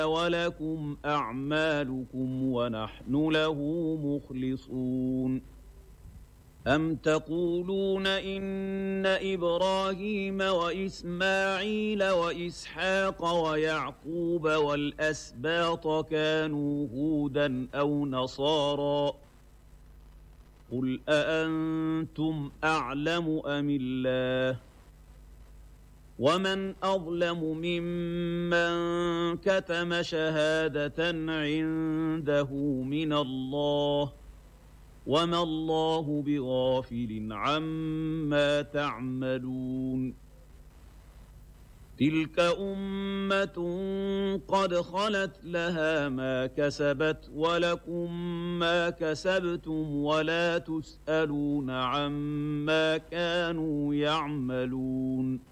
ولكم أعمالكم ونحن له مخلصون أم تقولون إن إبراهيم وإسماعيل وإسحاق ويعقوب والأسباط كانوا هودا أو نصارى قل أأنتم أعلم أم الله ومن أظلم ممن كتم شهادة عنده من الله وما الله بغافل عما تعملون تلك أمة قد خلت لها ما كسبت ولكم ما كسبتم ولا تسألون عما كانوا يعملون